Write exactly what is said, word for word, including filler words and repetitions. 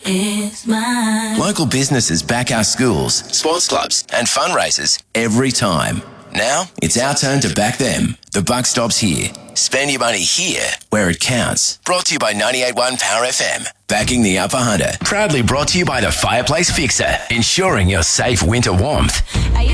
is mine. Local businesses back our schools, sports clubs and fundraisers every time. Now it's our turn to back them. The buck stops here. Spend your money here where it counts. Brought to you by ninety-eight point one Power F M. Backing the Upper Hunter. Proudly brought to you by the Fireplace Fixer. Ensuring your safe winter warmth.